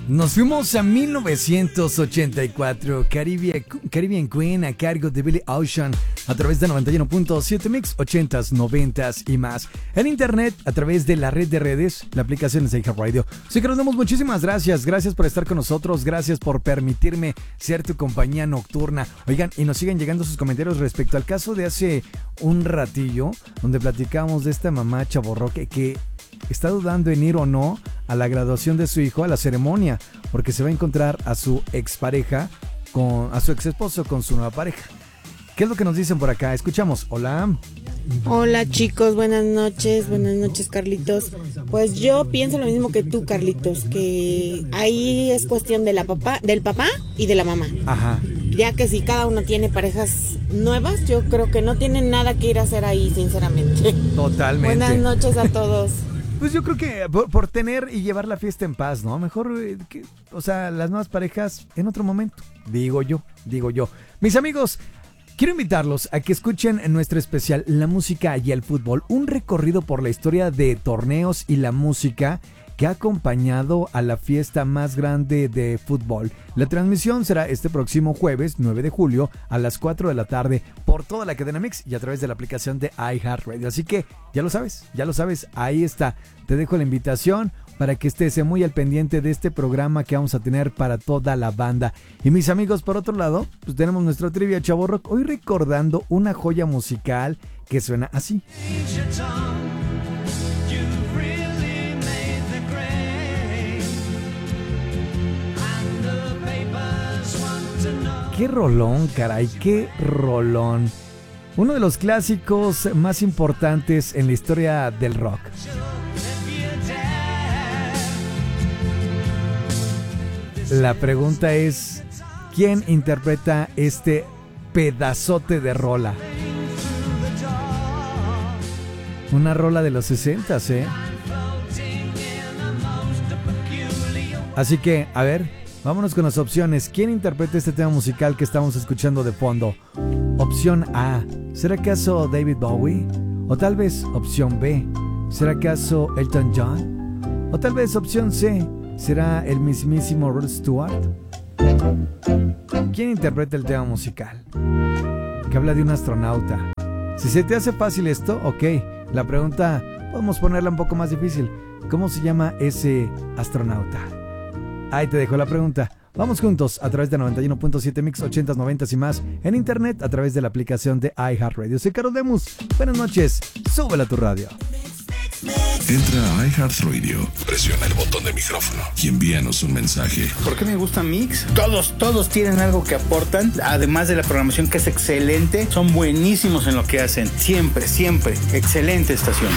Nos fuimos a 1984, Caribbean Queen a cargo de Billy Ocean a través de 91.7 Mix, 80s, 90s y más. En internet, a través de la red de redes, la aplicación es iHeartRadio. Así que nos damos muchísimas gracias. Gracias por estar con nosotros. Gracias por permitirme ser tu compañía nocturna. Oigan, y nos siguen llegando sus comentarios respecto al caso de hace un ratillo, donde platicamos de esta mamá chavorroque que está dudando en ir o no a la graduación de su hijo, a la ceremonia, porque se va a encontrar a su expareja, a su exesposo con su nueva pareja. ¿Qué es lo que nos dicen por acá? Escuchamos. Hola. Hola chicos, buenas noches Carlitos. Pues yo pienso lo mismo que tú, Carlitos, que ahí es cuestión del papá y de la mamá. Ajá. Ya que si cada uno tiene parejas nuevas, yo creo que no tienen nada que ir a hacer ahí, sinceramente. Totalmente. Buenas noches a todos. Pues yo creo que por tener y llevar la fiesta en paz, ¿no? Mejor, las nuevas parejas en otro momento. Digo yo. Mis amigos, quiero invitarlos a que escuchen nuestro especial La Música y el Fútbol, un recorrido por la historia de torneos y la música que ha acompañado a la fiesta más grande de fútbol. La transmisión será este próximo jueves 9 de julio a las 4 de la tarde por toda la cadena Mix y a través de la aplicación de iHeartRadio. Así que ya lo sabes, ahí está. Te dejo la invitación para que estés muy al pendiente de este programa que vamos a tener para toda la banda. Y mis amigos, por otro lado, pues tenemos nuestro Trivia Chavorrock, hoy recordando una joya musical que suena así. ¡Qué rolón, caray! ¡Qué rolón! Uno de los clásicos más importantes en la historia del rock. La pregunta es, ¿quién interpreta este pedazote de rola? Una rola de los 60s, ¿eh? Así que, a ver, vámonos con las opciones. ¿Quién interpreta este tema musical que estamos escuchando de fondo? Opción A, ¿será acaso David Bowie? O tal vez opción B, ¿será acaso Elton John? O tal vez opción C, ¿será el mismísimo Rod Stewart? ¿Quién interpreta el tema musical? Que habla de un astronauta. Si se te hace fácil esto, ok. La pregunta, podemos ponerla un poco más difícil. ¿Cómo se llama ese astronauta? Ahí te dejo la pregunta. Vamos juntos a través de 91.7 Mix, 80s, 90s y más. En internet a través de la aplicación de iHeartRadio. Soy Carlos Demus. Buenas noches. Súbela a tu radio. Entra a iHeartRadio, presiona el botón de micrófono y envíanos un mensaje. ¿Por qué me gusta Mix? Todos tienen algo que aportan, además de la programación que es excelente. Son buenísimos en lo que hacen. Siempre. Excelente estación.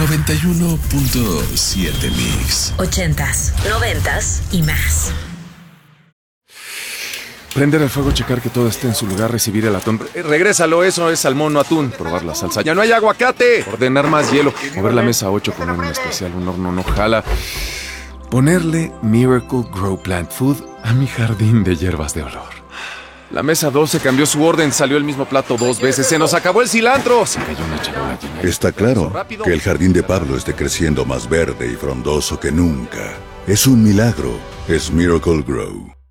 91.7 Mix. 80s, 90s y más. Prender el fuego, checar que todo esté en su lugar, recibir el atún. Regrésalo, eso es salmón, no atún. Probar la salsa. ¡Ya no hay aguacate! Ordenar más hielo. Mover la mesa 8, poner un especial, un horno no jala. Ponerle Miracle Grow Plant Food a mi jardín de hierbas de olor. La mesa 12 cambió su orden, salió el mismo plato 2 veces. ¡Se nos acabó el cilantro! Se cayó una charola llena. Está claro que el jardín de Pablo esté creciendo más verde y frondoso que nunca. Es un milagro. Es Miracle Grow.